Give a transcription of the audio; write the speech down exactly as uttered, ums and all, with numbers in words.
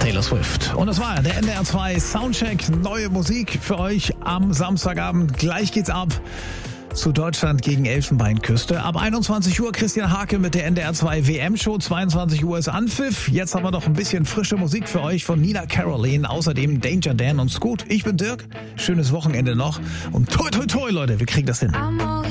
Taylor Swift. Und das war der N D R zwei Soundcheck. Neue Musik für euch am Samstagabend. Gleich geht's ab zu Deutschland gegen Elfenbeinküste. Ab einundzwanzig Uhr Christian Hake mit der N D R zwei W M-Show. zweiundzwanzig Uhr ist Anpfiff. Jetzt haben wir noch ein bisschen frische Musik für euch von Nina Caroline. Außerdem Danger Dan und Scoot. Ich bin Dirk. Schönes Wochenende noch. Und toi toi toi, Leute, wir kriegen das hin.